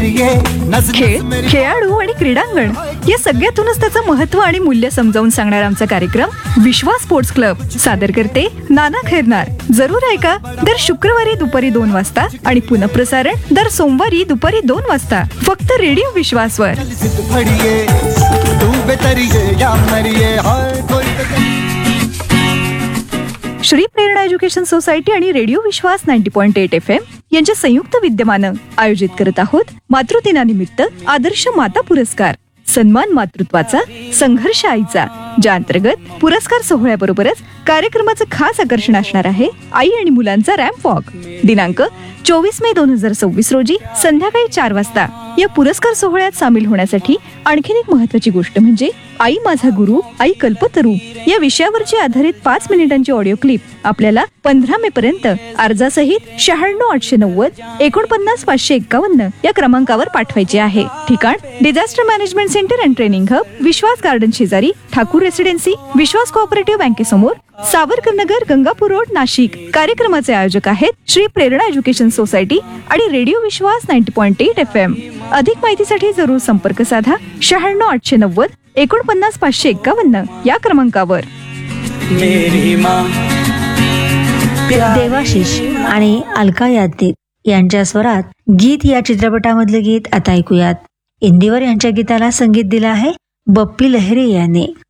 खेळ, खेळाडू आणि क्रीडांगण या सगळ्यातूनच त्याचं महत्व आणि मूल्य समजावून सांगणारा आमचा कार्यक्रम विश्वास स्पोर्ट्स क्लब सादर करते नाना खैरनार. जरूर ऐका दर शुक्रवारी दुपारी 2 वाजता आणि पुनःप्रसारण दर सोमवारी दुपारी 2 वाजता फक्त रेडिओ विश्वासवर. श्री प्रेरणा एज्युकेशन सोसायटी आणि रेडिओ विश्वास 90.8 FM यांच्या संयुक्त विद्यमानं आयोजित करत आहोत मातृदिनानिमित्त आदर्श माता पुरस्कार, सन्मान मातृत्वाचा, संघर्ष आईचा, ज्या अंतर्गत पुरस्कार सोहळ्याबरोबरच कार्यक्रमाचं खास आकर्षण असणार आहे आई आणि मुलांचा रॅम्प वॉक. दिनांक 24 मे 2026 रोजी संध्याकाळी 4 वाजता. या पुरस्कार सोहळ्यात सामील होण्यासाठी आणखीन एक महत्वाची गोष्ट म्हणजे आई माझा गुरु, आई कल्पतरू या विषयावरची आधारित 5 मिनिटांची ऑडिओ क्लिप आपल्याला 15 मे पर्यंत अर्जासहित 96 890 49 551 या क्रमांकावर पाठवायची आहे. ठिकाण disaster management centre and training hub, Vishwas garden शेजारी, ठाकूर रेसिडेन्सी, विश्वास कोऑपरेटिव्ह बँकेसमोर, सावरकर नगर, गंगापूर रोड, नाशिक. कार्यक्रमाचे आयोजक आहेत श्री प्रेरणा एज्युकेशन सोसायटी आणि रेडिओ विश्वास 90.8 FM. अधिक माहितीसाठी जरूर संपर्क साधा 96 890 49 551 या क्रमांकावर. देवाशिष आणि अलका याज्ञिक यांच्या स्वरात गीत या चित्रपटामधले गीत आता ऐकूयात. इंदिवर यांच्या गीताला संगीत दिलं आहे बप्पी लहिरी यांनी.